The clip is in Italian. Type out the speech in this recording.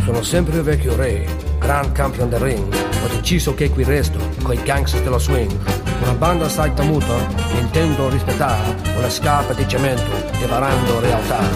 Sono sempre il vecchio re, gran campione del ring. Ho deciso che qui resto, coi gangsters dello swing. Una banda assai tamuta, intendo rispettare, una scarpa di cemento, devarando realtà.